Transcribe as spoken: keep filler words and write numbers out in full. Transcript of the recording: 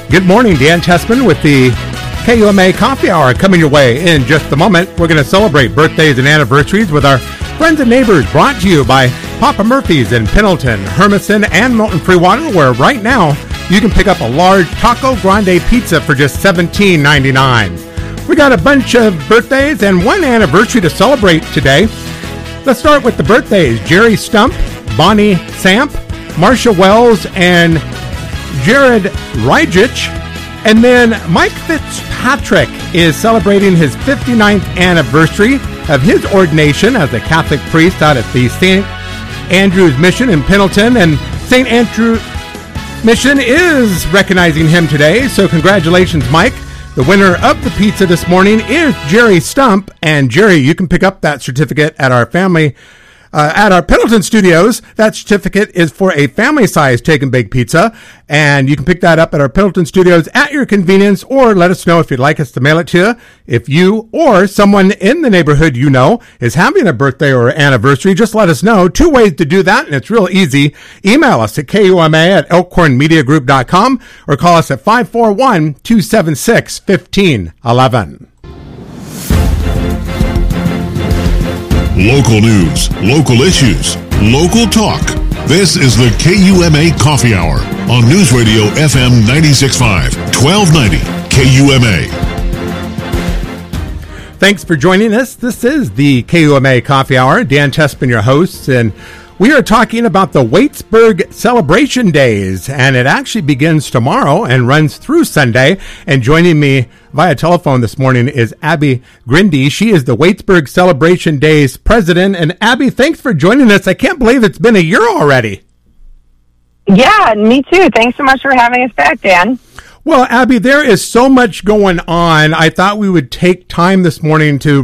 Good morning, Dan Tessman with the K U M A Coffee Hour coming your way in just a moment. We're going to celebrate birthdays and anniversaries with our friends and neighbors, brought to you by Papa Murphy's in Pendleton, Hermiston, and Milton Freewater, where right now you can pick up a large Taco Grande pizza for just seventeen ninety-nine. We got a bunch of birthdays and one anniversary to celebrate today. Let's start with the birthdays. Jerry Stump, Bonnie Samp, Marsha Wells, and Jared Rygich. And then Mike Fitzpatrick is celebrating his fifty-ninth anniversary of his ordination as a Catholic priest out at the Saint Andrew's Mission in Pendleton. And Saint Andrew Mission is recognizing him today, so congratulations, Mike. The winner of the pizza this morning is Jerry Stump. And Jerry, you can pick up that certificate at our family Uh, at our Pendleton studios. That certificate is for a family-sized Take and Bake pizza, and you can pick that up at our Pendleton studios at your convenience, or let us know if you'd like us to mail it to you. If you or someone in the neighborhood you know is having a birthday or anniversary, just let us know. Two ways to do that, and it's real easy. Email us at K U M A at elkhorn media group dot com or call us at five four one, two seven six, one five one one. Local news, local issues, local talk. This is the K U M A Coffee Hour on News Radio F M ninety-six point five, twelve ninety K U M A. Thanks for joining us. This is the K U M A Coffee Hour. Dan Tessman, your host, and we are talking about the Waitsburg Celebration Days, and it actually begins tomorrow and runs through Sunday. And joining me via telephone this morning is Abby Grindy. She is the Waitsburg Celebration Days president. And Abby, thanks for joining us. I can't believe it's been a year already. Yeah, me too. Thanks so much for having us back, Dan. Well, Abby, there is so much going on. I thought we would take time this morning to